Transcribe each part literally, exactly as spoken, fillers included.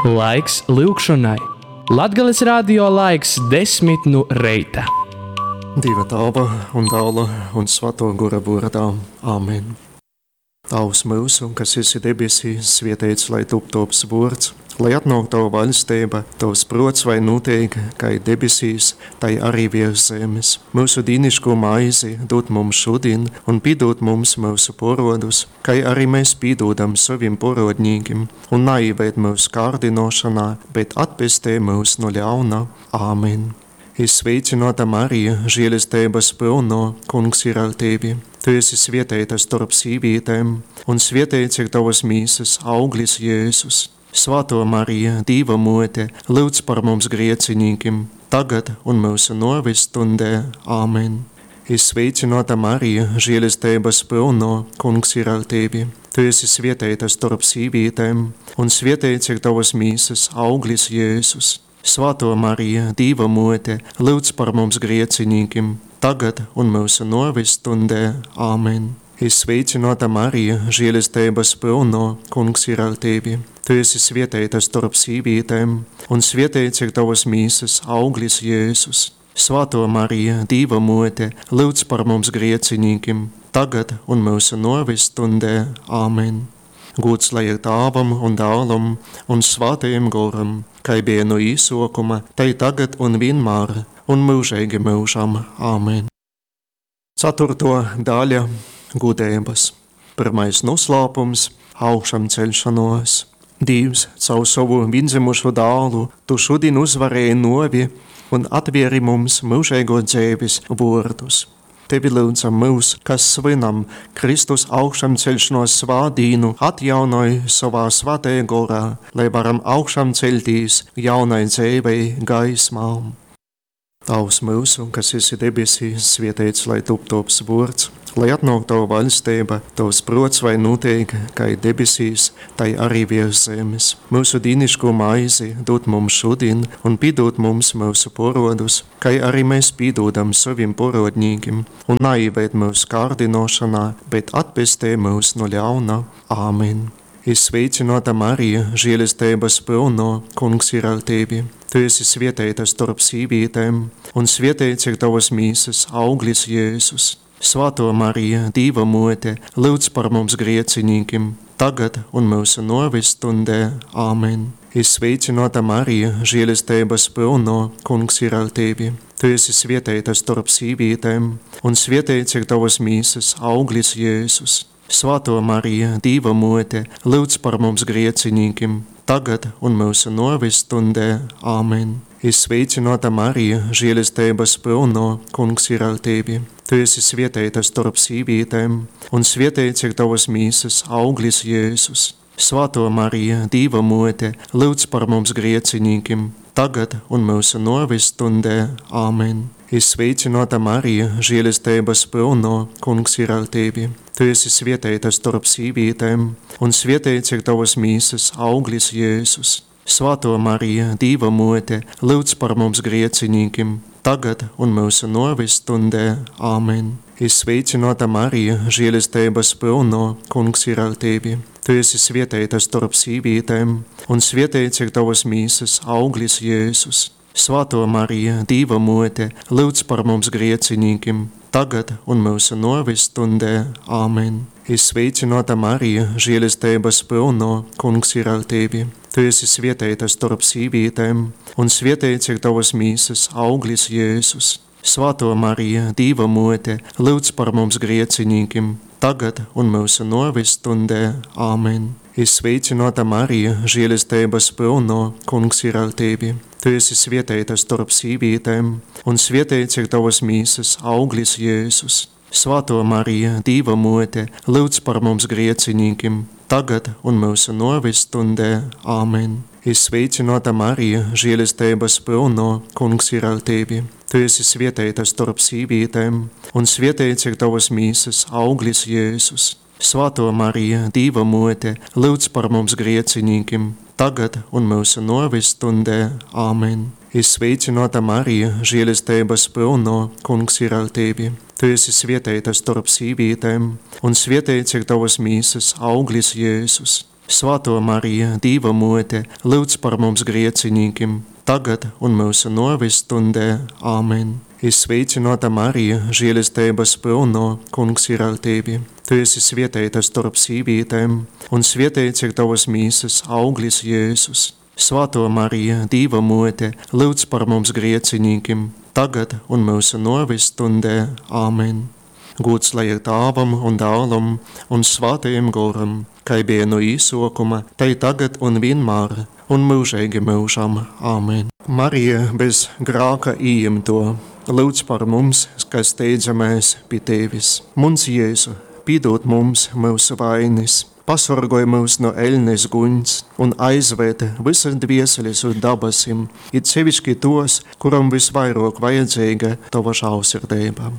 Laiks lūgšanai. Latgales radio laiks desmit no reita. Dieva Tēva un Dēla un Svēto Gara vārdā. Āmen. Tavs mūsu, kas esi debesīs, svētīts lai top tavs vārds, lai atnāk tava valstība, tavs prots vai notiek, kā debesīs, tai arī virs zemes. Mūsu dīniško maizi dod mums šodien un piedod mums mūsu porodus, kā arī mēs piedodam saviem porodņīgiem, un neieved mūsu kārdinošanā, bet atpestī mūs no ļauna. Āmen. Es sveicināta Marija, žēlestības pilno, Kungs ir ar tevi. Tu esi svētīta starp sīvītēm, un svētīts ir tavas mīsas auglis Jēzus. Svētā Marija, Dieva mote, lūdz par mums griecinīkiem, tagad un mūsu nāves stundē. Āmen. Es sveicināta Marija, žēlestības pilno, Kungs ir ar tevi. Tu esi svētīta starp sīvītēm, un svētīts ir tavas mīsas auglis Jēzus. Svētā Marija, Dieva mote, lūdz par mums griecinīkiem, tagad un mūsu nāves stundē. Āmen. Es sveicināta Marija, žēlestības pilno, Kungs ir ar tevi. Tu esi svētīta starp sīvītēm, un svētīts ir tavas mīsas auglis Jēzus. Svētā Marija, Dieva mote, lūdz par mums griecinīkiem, tagad un mūsu nāves stundē. Āmen. Gods lai ir Tēvam un Dēlam un Svētajam Garam, kā bija no īsākuma, tai tagad un vienmēr, un mūžīgi mūžam. Āmen. Ceturto daļa – gudības. Pirmais noslēpums – augšām celšanos. Dievs, caur savu vienzimušo dēlu, tu šodien uzvarēji novi un atvieri mums mūžīgo dzīves vārdus. Tevi lūdzam mūs, kas svinam Kristus augšām celšanos svādīnu, atjaunoja savā svētajā garā, lai varam augšām celties jaunai dzīvei gaismām. Tavs mūsu, kas esi debesīs, svētīts lai top tavs vārds, lai atnāk tava valstība, tavs prots vai notiek, kā debesīs, tai arī virs zemes. Mūsu dīniško maizi dod mums šodien un piedod mums mūsu porodus, kā arī mēs piedodam saviem porodņīgiem, un neieved mūsu kārdinošanā, bet atpestī mūs no ļauna. Āmen. Es sveicināta Marija, žēlestības pilno, Kungs ir ar tevi. Tu esi svētīta starp sīvītēm, un svētīts ir tavas mīsas auglis Jēzus. Svētā Marija, Dieva mote, lūdz par mums griecinīkiem, tagad un mūsu nāves stundē. Āmen. Es sveicināta Marija, žēlestības pilno, Kungs ir ar tevi. Tu esi svētīta starp sīvītēm, un svētīts ir tavas mīsas auglis Jēzus. Svētā Marija, Dieva mote, lūdz par mums griecinīkiem, tagad un mūsu nāves stundē. Āmen. Es sveicināta Marija, žēlestības pilno, Kungs ir ar tevi. Tu esi svētīta starp sīvītēm, un svētīts ir tavas mīsas auglis Jēzus. Svētā Marija, Dieva mote, lūdz par mums griecinīkiem, tagad un mūsu nāves stundē. Āmen. Es sveicināta Marija, žēlestības pilno, Kungs ir ar tevi. Tu esi svētīta starp sīvītēm, un svētīts ir tavas mīsas auglis Jēzus. Svētā Marija, Dieva mote, lūdz par mums griecinīkiem, tagad un mūsu nāves stundē. Āmen. Es sveicināta Marija, žēlestības pilno, Kungs ir ar tevi. Tu esi svētīta starp sīvītēm, un svētīts ir tavas mīsas auglis Jēzus. Svētā Marija, Dieva mote, lūdz par mums griecinīkiem, tagad un mūsu nāves stundē. Āmen. Es sveicināta Marija, žēlestības pilno, Kungs ir ar tevi. Tu esi svētīta starp sīvītēm, un svētīts ir tavas mīsas auglis Jēzus. Svētā Marija, Dieva mote, lūdz par mums griecinīkiem, tagad un mūsu nāves stundē. Āmen. Es sveicināta Marija, žēlestības pilno, Kungs ir ar tevi. Tu esi svētīta starp sīvītēm, un svētīts ir tavas mīsas auglis Jēzus. Svētā Marija, Dieva mote, lūdz par mums griecinīkiem, tagad un mūsu nāves stundē. Āmen. Es sveicināta Marija, žēlestības pilno, Kungs ir ar tevi. Tu esi svētīta starp sīvītēm, un svētīts ir tavas mīsas auglis Jēzus. Svētā Marija, Dieva mote, lūdz par mums griecinīkiem, tagad un mūsu nāves stundē. Āmen. Es sveicināta Marija, žēlestības pilno, Kungs ir ar tevi. Tu esi svētīta starp sīvītēm, un svētīts ir tavas mīsas auglis Jēzus. Svētā Marija, Dieva mote, lūdz par mums griecinīkim, tagad un mūsu nāves stundē. Āmen. Izsveicināta Marija, žēlastības pilno, Kungs ir ar tevi. Tu esi svētīta starp sīvītēm, un svētīts ir tavas mīsas auglis Jēzus. Svētā Marija, Dieva mote, lūdz par mums griecinīkim, tagad un mūsu nāves stundē. Āmen. Gods lai ir Tēvam un Dēlam un Svētajam Garam, kā bija no īsākuma, tai tagad un vienmēr, un mūžīgi mūžam. Āmen. Marija bez grēka ieņemto, lūdz par mums, kas steidzamies pie tevis. Mums Jēzu, piedod mums mūsu vainas, pasargāj mūs no ēļnes guņas un aizved visas dvieseles uz dabasim, it sevišķi tos, kuram visvairāk vajadzīga tava žēlsirdība.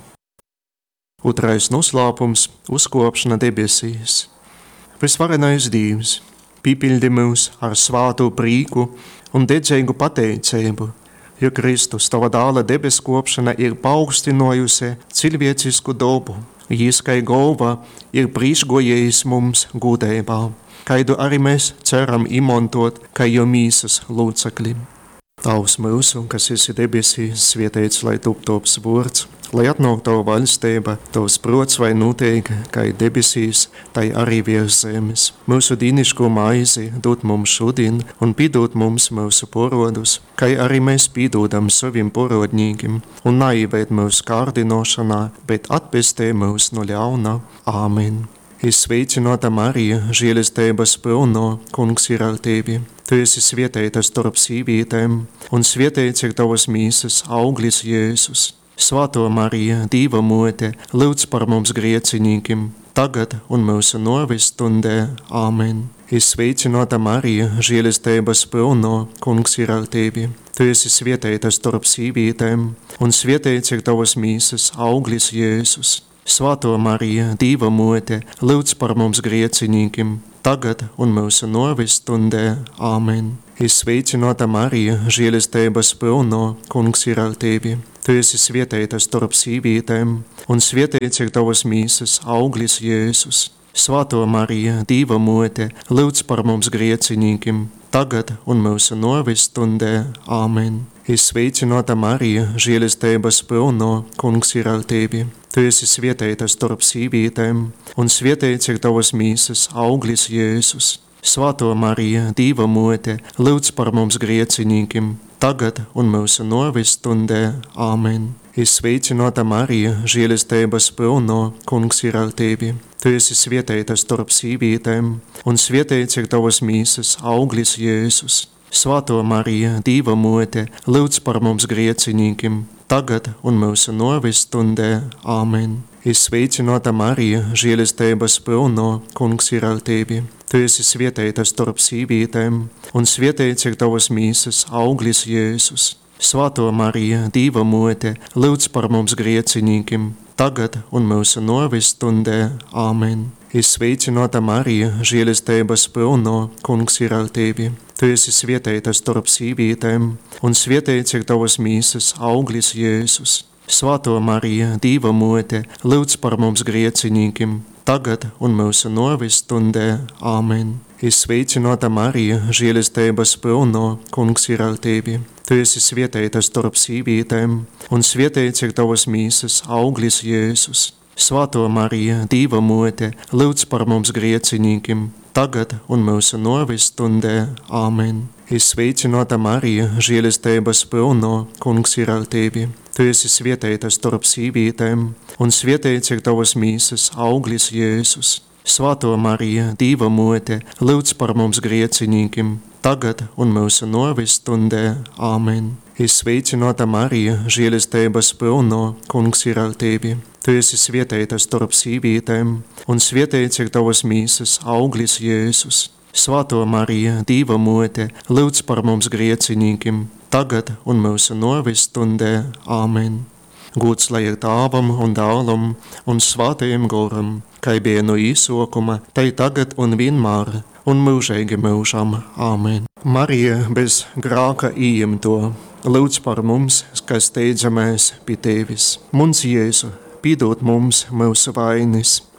Otrais noslēpums – uzkopšana debesīs. Visvarenais Dievs, pīpildi mūs ar svātu prīku un dedzīgu pateicību, jo Kristus, tava dāla debeskopšana ir paaugstinājusi cilvēcisku dabu. Jis, kā galva, ir priekšgājējis mums gudībā, kaidu arī mēs ceram izmantot kā jau mīsas locekļi. Tavs mūsu, kas esi debesīs, svētīts lai top tavs vārds, lai atnāk tava valstība, tavs prots vai notiek, kā debesīs, tai arī virs zemes. Mūsu dīniško maizi dod mums šodien un piedod mums mūsu parodus, kā arī mēs piedodam saviem parodņīgiem, un neieved mūsu kārdinošanā, bet atpestī mūs no ļauna. Āmen. Izsveicināta Marija, žēlastības pilno, Kungs ir ar tevi. Tu esi svētīta starp sīvītēm, un svētīts ir tavas mīsas auglis Jēzus. Svētā Marija, Dieva mote, lūdz par mums griecinīkim, tagad un mūsu nāves stundē. Āmen. Izsveicināta Marija, žēlastības pilno, Kungs ir ar tevi. Tu esi svētīta starp sīvītēm, un svētīts ir tavas mīsas auglis Jēzus. Svētā Marija, Dieva mote, lūdz par mums griecinīkim, tagad un mūsu nāves stundē. Āmen. Izsveicināta Marija, žēlastības pilno, Kungs ir ar tevi. Tu esi svētīta starp sīvītēm, un svētīts ir tavas mīsas auglis Jēzus. Svētā Marija, Dieva mote, lūdz par mums griecinīkim, tagad un mūsu nāves stundē. Āmen. Izsveicināta Marija, žēlastības pilno, Kungs ir ar tevi. Tu esi svētīta starp sīvītēm, un svētīts ir tavas mīsas auglis Jēzus. Svētā Marija, Dieva mote, lūdz par mums griecinīkim, tagad un mūsu nāves stundē. Āmen. Izsveicināta Marija, žēlastības pilno, Kungs ir ar tevi. Tu esi svētīta starp sīvītēm, un svētīts ir tavas mīsas auglis Jēzus. Svētā Marija, Dieva mote, lūdz par mums griecinīkim, tagad un mūsu nāves stundē. Āmen. Izsveicināta Marija, žēlastības pilno, Kungs ir ar tevi. Tu esi svētīta starp sīvītēm, un svētīts ir tavas mīsas auglis Jēzus. Svētā Marija, Dieva mote, lūdz par mums griecinīkim, tagad un mūsu nāves stundē. Āmen. Izsveicināta Marija, žēlastības pilno, Kungs ir ar tevi. Tu esi svētīta starp sīvītēm, un svētīts ir tavas mīsas auglis Jēzus. Svētā Marija, Dieva mote, lūdz par mums griecinīkim, tagad un mūsu nāves stundē. Āmen. Izsveicināta Marija, žēlastības pilno, Kungs ir ar tevi. Tu esi svētīta starp sīvītēm, un svētīts ir tavas mīsas auglis Jēzus. Svētā Marija, Dieva mote, lūdz par mums griecinīkim, tagad un mūsu nāves stundē. Āmen. Izsveicināta Marija, žēlastības pilno, Kungs ir ar tevi. Tu esi svētīta starp sīvītēm, un svētīts ir tavas mīsas auglis Jēzus. Svētā Marija, Dieva mote, lūdz par mums griecinīkim, tagad un mūsu nāves stundē. Āmen. Izsveicināta Marija, žēlastības pilno, Kungs ir ar tevi. Tu esi svētīta starp sīvītēm, un svētīts ir tavas mīsas auglis Jēzus. Svētā Marija, Dieva mote, lūdz par mums griecinīkim, tagad un mūsu nāves stundē. Āmen. Gods lai ir Tēvam un Dēlam un Svētajam Garam, kā bija no īsākuma, tai tagad un vienmēr, un mūžīgi mūžam. Āmen. Marija bez grēka ieņemto, lūdz par mums, kas steidzamies pie tevis. Mums Jēzu, piedod mums mūsu vainas,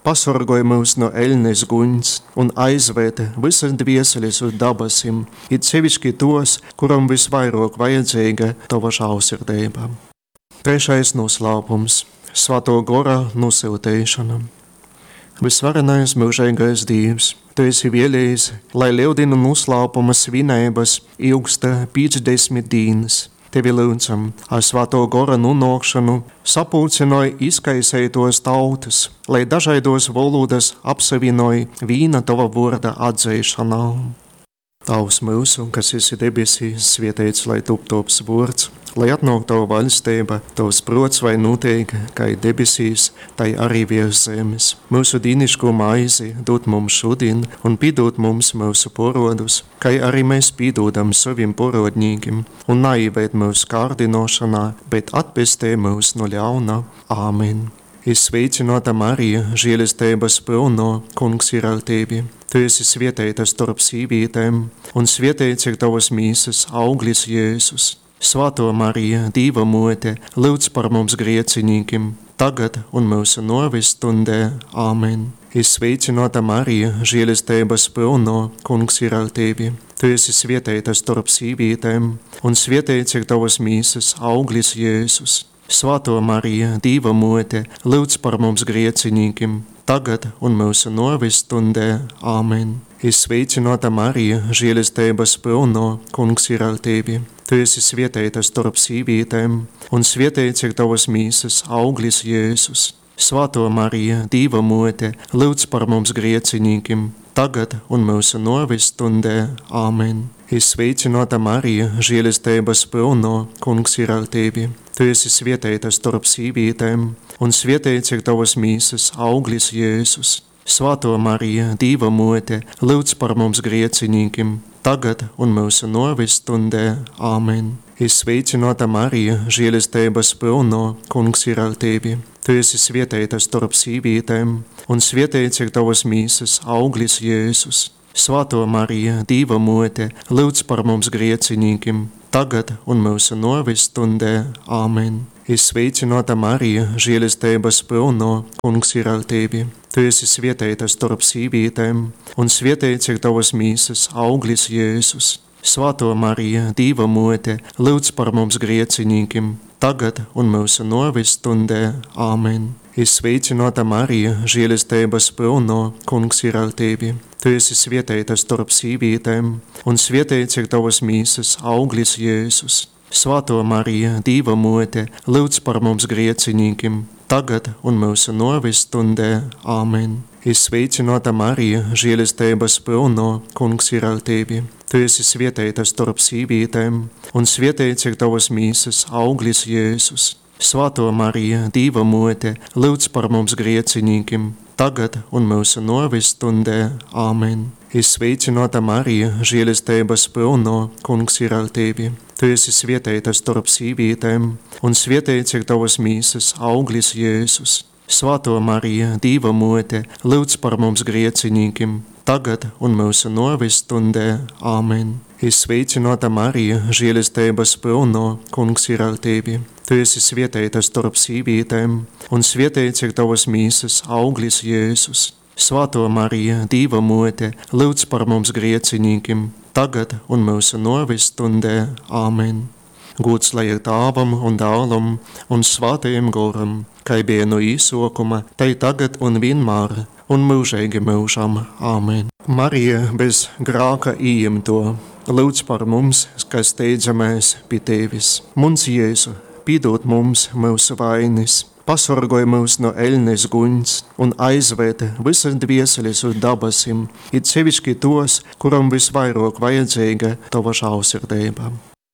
pasargoj mūs no eļnes guņas un aizvēta visas dvieseles uz dabasim, it sevišķi tos, kuram visvairāk vajadzīga tava žālsirdība. Trešais noslēpums – Svēto gara nosūtīšana. Visvarenais mūžīgais Dievs, Tu esi vēlējis, lai lieldienu noslēpuma svinības ilgsta piecdesmit dienas. Tevi lūdzam, ar Svēto gara nonākšanu sapulcināja izkaisētos tautas, lai dažādos valodas apsavienoja vīna Tava vārda atzīšanā. Tavs mūsu, kas esi debesīs, svētīts lai top Tavs vārds, lai atnāk Tava valstība, Tavs prots vai notiek, kā debesīs, tai arī virs zemes. Mūsu dīniško maizi dod mums šodien un piedod mums mūsu porodus, kā arī mēs piedodam saviem porodņīgiem, un neieved mūsu kārdinošanā, bet atpestē mūs no ļauna. Āmen. Es sveicināta Marija, žēlestības pilno, Kungs ir ar tevi. Tu esi svētīta starp sīvītēm, un svētīts ir Tavas mīsas auglis Jēzus. Svētā Marija, Dieva mote, lūdz par mums griecinīkiem, tagad un mūsu nāves stundē. Āmen. Es sveicināta Marija, žēlestības pilno, Kungs ir ar tevi. Tu esi svētīta starp sīvītēm, un svētīts ir Tavas mīsas auglis Jēzus. Svētā Marija, Dieva mote, lūdz par mums griecinīkiem, tagad un mūsu nāves stundē. Āmen. Es sveicināta Marija, žēlestības pilno, Kungs ir ar tevi. Tu esi svētīta starp sīvītēm, un svētīts ir Tavas mīsas auglis Jēzus. Svētā Marija, Dieva mote, lūdz par mums griecinīkiem, tagad un mūsu nāves stundē. Āmen. Es sveicināta Marija, žēlestības pilno, Kungs ir ar tevi. Tu esi svētīta starp sīvītēm, un svētīts ir Tavas mīsas auglis Jēzus. Svētā Marija, Dieva mote, lūdz par mums griecinīkiem, tagad un mūsu nāves stundē. Āmen. Es sveicināta Marija, žēlestības pilno, Kungs ir ar tevi. Tu esi svētīta starp sīvītēm, un svētīts ir Tavas mīsas auglis Jēzus. Svētā Marija, Dieva mote, lūdz par mums griecinīkiem, tagad un mūsu nāves stundē. Āmen. Es sveicināta Marija, žēlestības pilno, Kungs ir ar tevi. Tu esi svētīta starp sīvītēm, un svētīts ir Tavas mīsas auglis Jēzus. Svētā Marija, Dieva mote, lūdz par mums griecinīkiem, tagad un mūsu nāves stundē. Āmen. Es sveicināta Marija, žēlestības pilno, Kungs ir ar tevi. Tu esi svētīta starp sīvītēm, un svētīts ir Tavas mīsas auglis Jēzus. Svētā Marija, Dieva mote, lūdz par mums griecinīkiem, tagad un mūsu nāves stundē. Āmen. Es sveicināta Marija, žēlestības pilno, Kungs ir ar tevi. Tu esi svētīta starp sīvītēm, un svētīts ir Tavas mīsas auglis Jēzus. Svētā Marija, Dieva mote, lūdz par mums griecinīkiem, tagad un mūsu nāves stundē. Āmen. Es sveicināta Marija, žēlestības pilno, Kungs ir ar tevi. Tu esi svētīta starp sīvītēm, un svētīts ir Tavas mīsas auglis Jēzus. Svētā Marija, Dieva mote, lūdz par mums griecinīkiem, tagad un mūsu nāves stundē. Āmen. Es sveicināta Marija, žēlestības pilno, Kungs ir ar tevi. Tu esi svētīta starp sīvītēm, un svētīts ir Tavas mīsas auglis Jēzus. Svētā Marija, Dieva mote, lūdz par mums griecinīkiem, tagad un mūsu nāves stundē. Āmen. Gods lai ir Tēvam un Dēlam un Svētajam garam, kā bija no īsākuma, tai tagad un vienmēr, un mūžīgi mūžam. Āmen. Marija bez grēka ieņemto, lūdz par mums, kas steidzamies pie Tevis. Mums Jēzu, piedod mums mūsu vainas, pasargoj mūs no eļnes guņas un aizvēta visas dvieseles uz dabasim, it sevišķi tos, kuram visvairāk vajadzīga Tava žēlsirdība.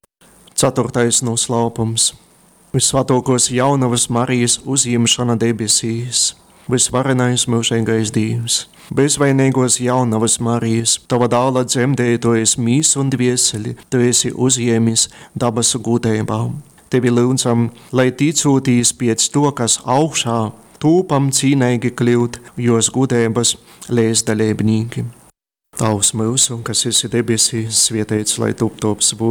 Ceturtais noslēpums – Visvētākās jaunavas Marijas uzņemšana debesīs. Visvarenais mūžīgais Dievs, bezvainīgos jaunavas Marijas, Tava dēla dzemdētojas mīs un dvieseli, Tu esi uzņēmis dabas gudībām. Tevi lūdzam, lai ticūtīs pēc to, kas augšā, tūpam cīnīgi kļūt, jos gudības līdzdalībnīgi. Tavs mūsu, kas esi debesīs, svētīts lai top Tavs vārds,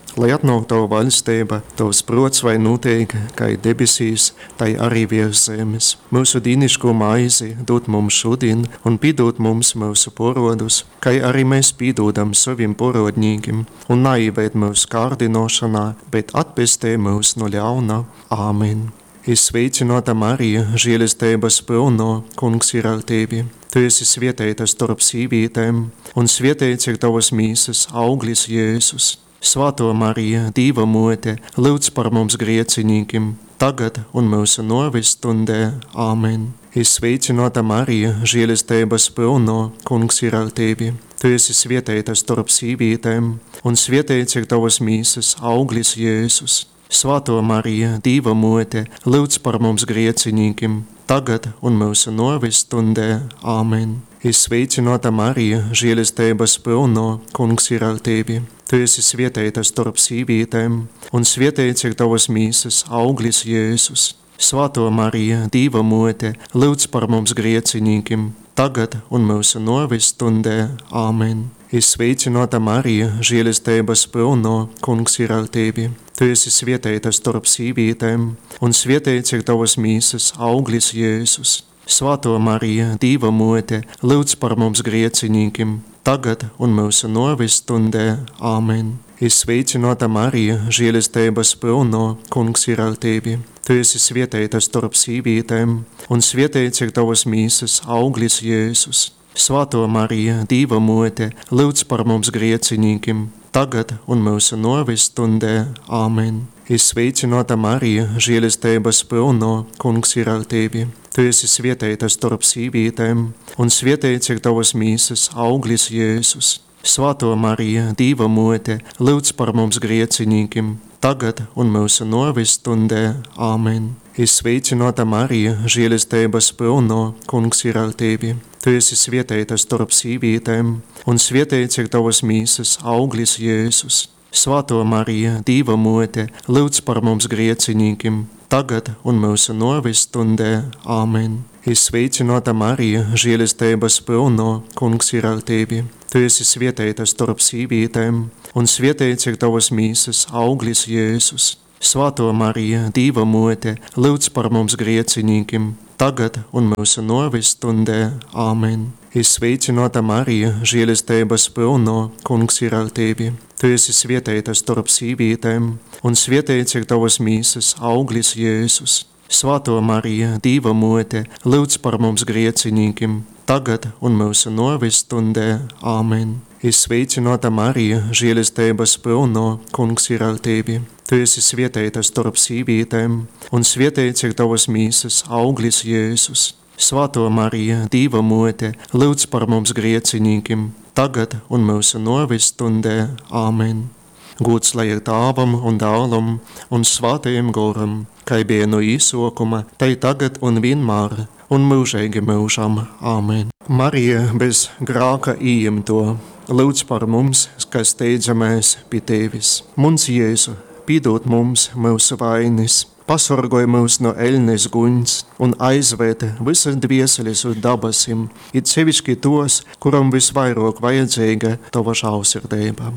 lai atnāk tava valstība, tavs prots vai notiek, kā debesīs, tai arī virs zemes. Mūsu dīniško maizi dod mums šodien un piedod mums mūsu porodus, kā arī mēs piedodam saviem porodņīgiem, un naivēd mūsu kārdinošanā, bet atpestē mūs no ļauna. Āmen. Es sveicināta Marija, žēlestības pilno, Kungs ir ar tevi. Tu esi svētīta starp sīvītēm, un svētīts ir tavas mīsas auglis Jēzus. Svētā Marija, Dieva mote, lūdz par mums griecinīkiem, tagad un mūsu nāves stundē. Āmen. Es sveicināta Marija, žēlestības pilno, Kungs ir ar tevi. Tu esi svētīta starp sīvītēm, un svētīts ir tavas mīsas auglis Jēzus. Svētā Marija, Dieva mote, lūdz par mums griecinīkiem, tagad un mūsu nāves stundē. Āmen. Es sveicināta Marija, žēlestības pilno, Kungs ir ar tevi. Tu esi svētīta starp sīvītēm, un svētīts ir tavas mīsas auglis Jēzus. Svētā Marija, Dieva mote, lūdz par mums griecinīkiem, tagad un mūsu nāves stundē. Āmen. Es sveicināta Marija, žēlestības pilno, Kungs ir ar tevi. Tu esi svētīta starp sīvītēm, un svētīts ir tavas mīsas auglis Jēzus. Svētā Marija, Dieva mote, lūdz par mums griecinīkiem, tagad un mūsu nāves stundē. Āmen. Es sveicināta Marija, žēlestības pilno, Kungs ir ar tevi. Tu esi svētīta starp sīvītēm, un svētīts ir tavas mīsas auglis Jēzus. Svētā Marija, Dieva mote, lūdz par mums griecinīkiem, tagad un mūsu nāves stundē. Āmen. Es sveicināta Marija, žēlestības pilno, Kungs ir ar tevi. Tu esi svētīta starp sīvītēm, un svētīts ir tavas mīsas auglis Jēzus. Svētā Marija, Dieva mote, lūdz par mums griecinīkiem, tagad un mūsu nāves stundē. Āmen. Es sveicināta Marija, žēlestības pilno, Kungs ir ar tevi. Tu esi svētīta starp sīvītēm, un svētīts ir tavas mīsas auglis Jēzus. Svētā Marija, Dieva mote, lūdz par mums griecinīkiem, tagad un mūsu nāves stundē. Āmen. Es sveicināta Marija, žēlestības pilno, Kungs ir ar tevi. Tu esi svētīta starp sīvītēm, un svētīts ir tavas mīsas auglis Jēzus. Svētā Marija, Dieva mote, lūdz par mums griecinīkiem, tagad un mūsu nāves stundē. Āmen. Es sveicināta Marija, žēlestības pilno, Kungs ir ar tevi. Tu esi svētīta starp sīvītēm, un svētīts ir tavas mīsas auglis Jēzus. Svētā Marija, Dieva mote, lūdz par mums griecinīkiem, tagad un mūsu nāves stundē. Āmen. Es sveicināta Marija, žēlestības pilno, Kungs ir ar tevi. Tu esi svētīta starp sīvītēm, un svētīts ir tavas mīsas auglis Jēzus. Svētā Marija, Dieva mote, lūdz par mums griecinīkiem, tagad un mūsu nāves stundē. Āmen. Gods lai ir Tēvam un Dēlam un Svētajam Garam, kā bija no īsākuma, tai tagad un vienmēr, un mūžīgi mūžam. Āmen. Marija bez grāka ījimto, lūdz par mums, kas steidzamies pie tevis. Mums Jēzu, piedod mums mūsu vainas, pasargoj mūs no eļnes guņas un aizvērt visas dvieseles uz dabasim, it sevišķi tos, kuram visvairāk vajadzīga tava žēlsirdība.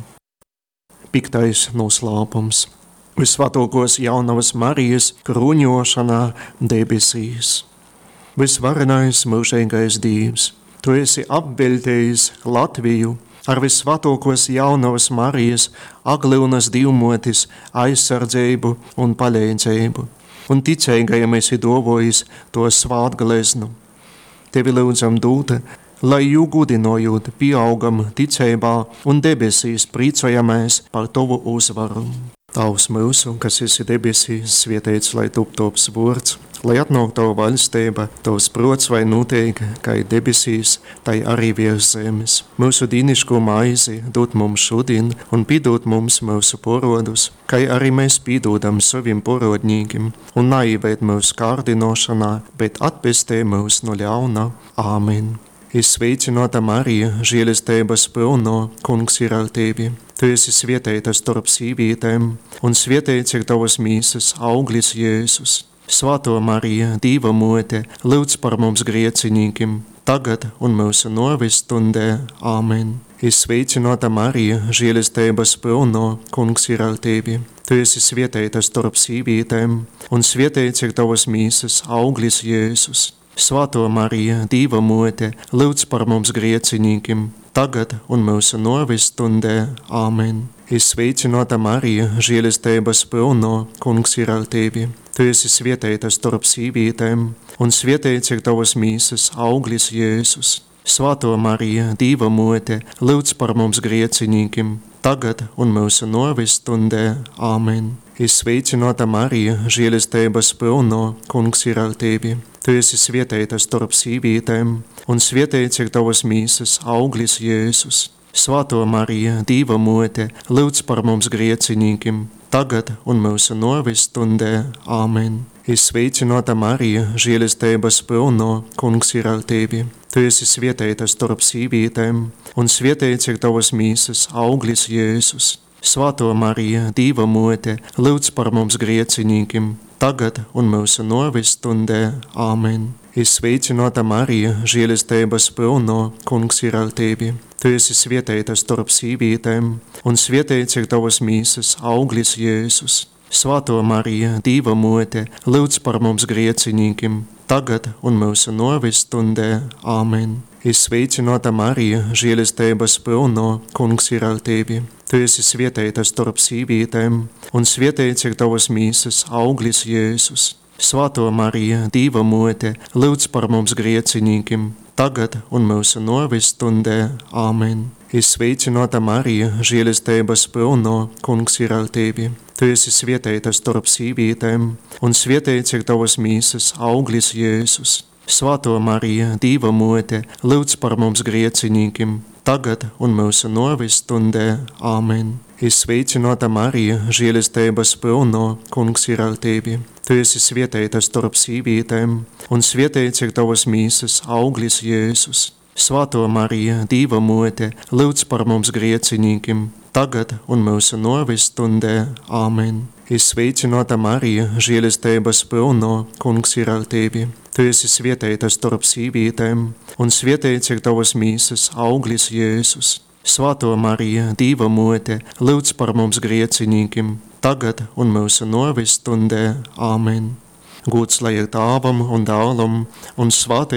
Piktais noslēpums. Visvētākās jaunavas Marijas kruņošanā debesīs. Visvarenais mūžīgais Dievs, tu esi apbeldējis Latviju ar visvētākās jaunavas Marijas aglūnas divmotis aizsardzību un palīdzību, un ticīgajam esi dāvājis to svētgleznu. Tevi lūdzam dūt, lai jū gudinojot pieaugam ticībā un debesīs prīcojamies par tavu uzvaru. Tavs mūsu, kas esi debesīs, svētīts lai top tavs vārds, lai atnāk tava valstība, tavs prots vai notiek, kā debesīs, tai arī virs zemes. Mūsu dīniško maizi dod mums šodien un piedod mums mūsu porodus, kā arī mēs piedodam saviem porodņīgiem, un naivēd mūsu kārdinošanā, bet atpestē mūs no ļauna. Āmen. Es sveicināta Marija, žēlestības pilno, Kungs ir ar tevi. Tu esi svētīta starp sīvītēm, un svētīts ir tavas mīsas auglis Jēzus. Svētā Marija, Dieva mote, lūdz par mums griecinīkiem, tagad un mūsu novistundē. Āmen. Izsveicināta Marija, žēlistības pilno, Kungs ir ar tevi. Tu esi svētīta starp sīvītēm, un svētīts ir tavas mīsas auglis Jēzus. Svētā Marija, Dieva mote, lūdz par mums griecinīkiem, tagad un mūsu novistundē. Āmen. Izsveicināta Marija, žēlistības pilno, Kungs ir ar tevi. Tu esi svētīta starp sīvītēm, un svētīts ir tavas mīsas auglis Jēzus. Svētā Marija, Dieva mote, lūdz par mums griecinīkiem, tagad un mūsu novistundē. Āmen. Izsveicināta Marija, žēlistības pilno, Kungs ir ar tevi. Tu esi svētīta starp sīvītēm, un svētīts ir tavas mīsas auglis Jēzus. Svētā Marija, Dieva mote, lūdz par mums griecinīkiem, tagad un mūsu novistundē. Āmen. Izsveicināta Marija, žēlistības pilno, Kungs ir ar tevi. Tu esi svētīta starp sīvītēm, un svētīts ir tavas mīsas auglis Jēzus. Svētā Marija, Dieva mote, lūdz par mums griecinīkiem, tagad un mūsu novistundē. Āmen. Izsveicināta Marija, žēlistības pilno, Kungs ir ar tevi. Tu esi svētīta starp sīvītēm, un svētīts ir tavas mīsas auglis Jēzus. Svētā Marija, Dieva mote, lūdz par mums griecinīkiem, tagad un mūsu novistundē. Āmen. Izsveicināta Marija, žēlistības pilno, Kungs ir ar tevi. Tu esi svētīta starp sīvītēm, un svētīts ir tavas mīsas auglis Jēzus. Svētā Marija, Dieva mote, lūdz par mums griecinīkiem, tagad un mūsu novistundē. Āmen. Izsveicināta Marija, žēlistības pilno, Kungs ir ar tevi. Tu esi svētīta starp sīvītēm, un svētīts ir tavas mīsas auglis Jēzus. Svētā Marija, Dieva mote, lūdz par mums griecinīkiem, tagad un mūsu novistundē. Āmen. Izsveicināta Marija, žēlistības pilno, Kungs ir ar tevi. Tu esi svētīta starp sīvītēm, un svētīts ir tavas mīsas auglis Jēzus. Svētā Marija, Dieva mote, lūdz par mums griecinīkiem, tagad un mūsu novistundē. Āmen. Izsveicināta Marija, žēlistības pilno, Kungs ir ar tevi. Tu esi svētīta starp sīvītēm, un svētīts ir tavas mīsas auglis Jēzus. Svētā Marija, Dieva mote, lūdz par mums griecinīkiem, tagad un mūsu novistundē. Āmen. Gods lai ir Tēvam un Dēlam un Svētajam